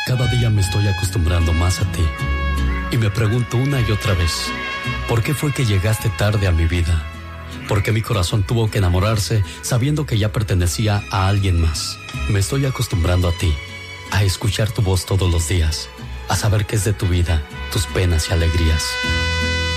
Cada día me estoy acostumbrando más a ti. Y me pregunto una y otra vez, ¿por qué fue que llegaste tarde a mi vida? ¿Por qué mi corazón tuvo que enamorarse sabiendo que ya pertenecía a alguien más? Me estoy acostumbrando a ti, a escuchar tu voz todos los días, a saber qué es de tu vida, tus penas y alegrías.